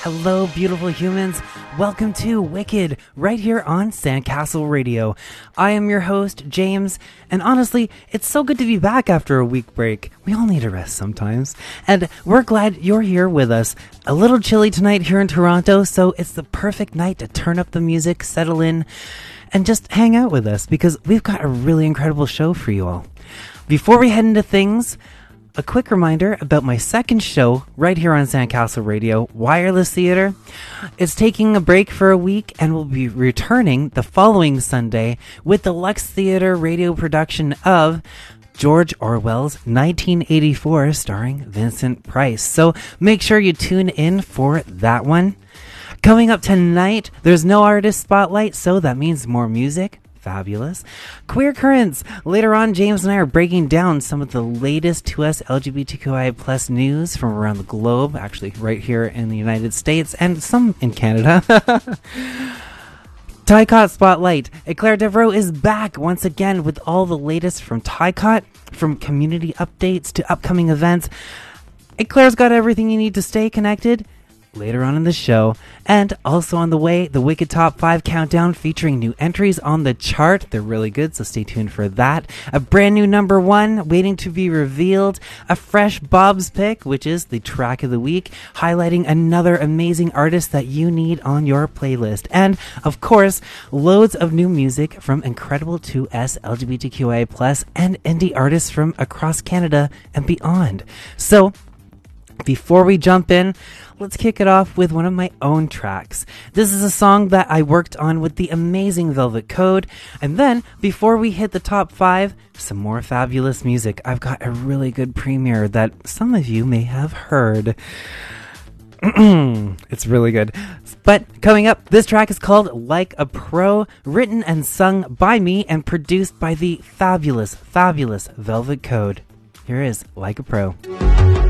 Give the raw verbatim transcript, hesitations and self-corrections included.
Hello, beautiful humans. Welcome to Wicked, right here on Sandcastle Radio. I am your host, James, and honestly, it's so good to be back after a week break. We all need a rest sometimes, and we're glad you're here with us. A little chilly tonight here in Toronto, so it's the perfect night to turn up the music, settle in, and just hang out with us, because we've got a really incredible show for you all. Before we head into things, a quick reminder about my second show right here on Sandcastle Radio, Wireless Theater. It's taking a break for a week and will be returning the following Sunday with the Lux Theater radio production of George Orwell's nineteen eighty-four, starring Vincent Price. So make sure you tune in for that one. Coming up tonight, there's no artist spotlight, so that means more music. Fabulous. Queer Currents. Later on, James and I are breaking down some of the latest two S L G B T Q I plus news from around the globe, actually right here in the United States and some in Canada. Tycot Spotlight. Eclair Devereaux is back once again with all the latest from Tycot, from community updates to upcoming events. Eclair's got everything you need to stay connected. Later on in the show, and also on the way, the Wicked Top five Countdown featuring new entries on the chart. They're really good, so stay tuned for that. A brand new number one waiting to be revealed. A fresh Bob's Pick, which is the track of the week, highlighting another amazing artist that you need on your playlist. And, of course, loads of new music from incredible two S L G B T Q I plus and indie artists from across Canada and beyond. So, before we jump in, let's kick it off with one of my own tracks. This is a song that I worked on with the amazing Velvet Code. And then, before we hit the top five, some more fabulous music. I've got a really good premiere that some of you may have heard. It's really good. But coming up, this track is called Like a Pro, written and sung by me and produced by the fabulous, fabulous Velvet Code. Here is Like a Pro.